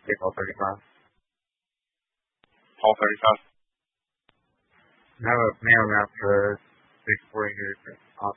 take all 35. All 35. I have a mail route for 640 here for